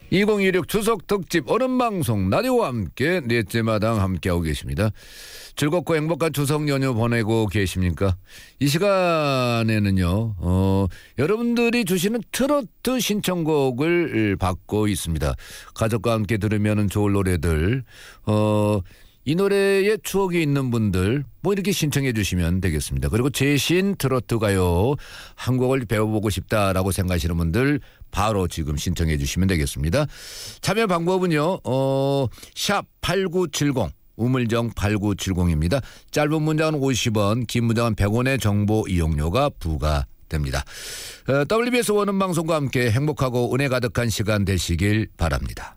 2016 추석 특집 어른 방송 라디오와 함께 넷째 마당 함께하고 계십니다. 즐겁고 행복한 추석 연휴 보내고 계십니까? 이 시간에는요, 여러분들이 주시는 트로트 신청곡을 받고 있습니다. 가족과 함께 들으면 좋을 노래들, 이 노래에 추억이 있는 분들 뭐 이렇게 신청해 주시면 되겠습니다. 그리고 최신 트로트 가요 한 곡을 배워보고 싶다라고 생각하시는 분들 바로 지금 신청해 주시면 되겠습니다. 참여 방법은요. 샵 8970 우물정 8970입니다. 짧은 문장은 50원, 긴 문장은 100원의 정보 이용료가 부과됩니다. WBS 원음방송과 함께 행복하고 은혜 가득한 시간 되시길 바랍니다.